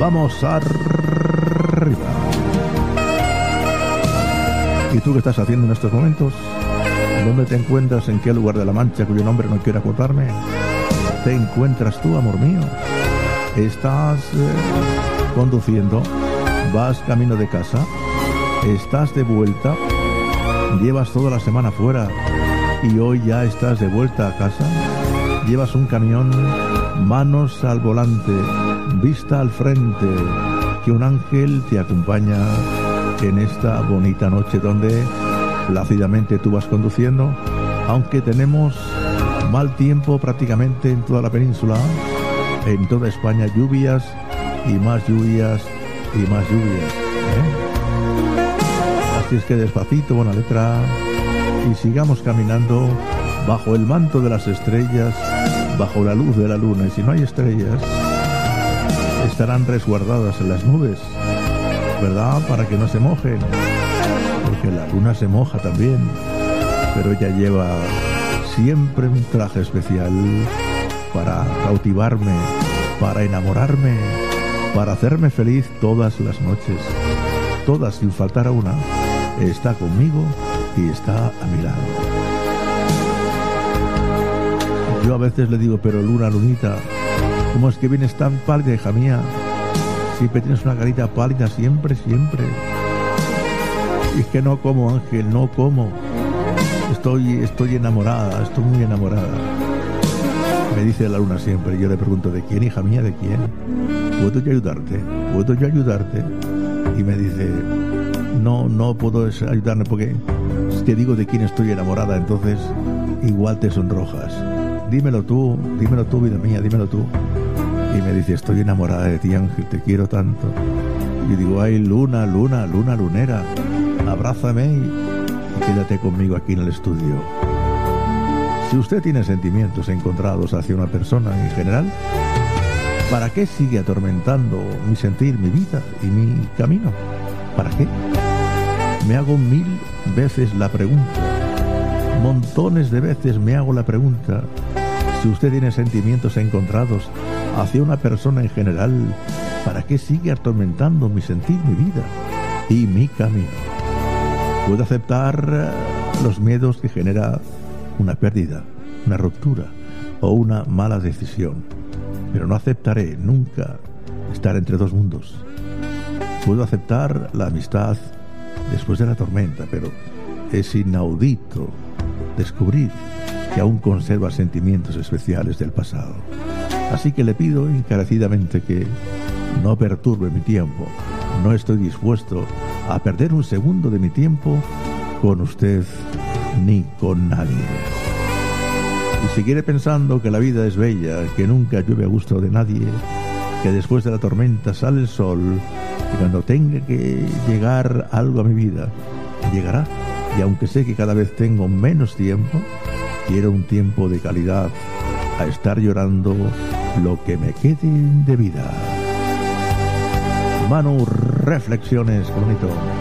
Vamos arriba. ¿Y tú qué estás haciendo en estos momentos? ¿Dónde te encuentras? ¿En qué lugar de La Mancha cuyo nombre no quiero acordarme te encuentras tú, amor mío? ¿Estás conduciendo? ¿Vas camino de casa? ¿Estás de vuelta? ¿Llevas toda la semana fuera y hoy ya estás de vuelta a casa? ¿Llevas un camión? Manos al volante, vista al frente, que un ángel te acompaña en esta bonita noche donde plácidamente tú vas conduciendo, aunque tenemos mal tiempo prácticamente en toda la península, en toda España, lluvias y más lluvias y más lluvias, Así es que despacito, buena letra, y sigamos caminando bajo el manto de las estrellas, bajo la luz de la luna, y si no hay estrellas estarán resguardadas en las nubes, ¿verdad? Para que no se mojen, porque la luna se moja también, pero ella lleva siempre un traje especial para cautivarme, para enamorarme, para hacerme feliz todas las noches, todas sin faltar a una. Está conmigo y está a mi lado. Yo a veces le digo, pero luna, lunita, ¿cómo es que vienes tan pálida, hija mía? Siempre tienes una carita pálida, siempre, siempre. Y es que no como, Ángel, no como. Estoy enamorada, estoy muy enamorada. Me dice la luna siempre. Yo le pregunto, ¿de quién, hija mía, de quién? ¿Puedo yo ayudarte? ¿Puedo yo ayudarte? Y me dice, no puedo ayudarme porque si te digo de quién estoy enamorada, entonces igual te sonrojas. Dímelo tú, vida mía, dímelo tú. Y me dice, estoy enamorada de ti, Ángel, te quiero tanto. Y digo, ay, luna, luna, luna lunera, abrázame y quédate conmigo aquí en el estudio. Si usted tiene sentimientos encontrados hacia una persona en general, ¿para qué sigue atormentando mi sentir, mi vida y mi camino? ¿Para qué? Me hago 1000 veces la pregunta, montones de veces me hago la pregunta. Si usted tiene sentimientos encontrados hacia una persona en general, ¿para qué sigue atormentando mi sentir, mi vida y mi camino? Puedo aceptar los miedos que genera una pérdida, una ruptura o una mala decisión, pero no aceptaré nunca estar entre dos mundos. Puedo aceptar la amistad después de la tormenta, pero es inaudito descubrir que aún conserva sentimientos especiales del pasado. Así que le pido encarecidamente que no perturbe mi tiempo. No estoy dispuesto a perder un segundo de mi tiempo con usted ni con nadie. Y seguiré pensando que la vida es bella, que nunca llueve a gusto de nadie, que después de la tormenta sale el sol, y cuando tenga que llegar algo a mi vida, llegará. Y aunque sé que cada vez tengo menos tiempo, quiero un tiempo de calidad a estar llorando lo que me quede de vida. Manu, reflexiones, qué bonito.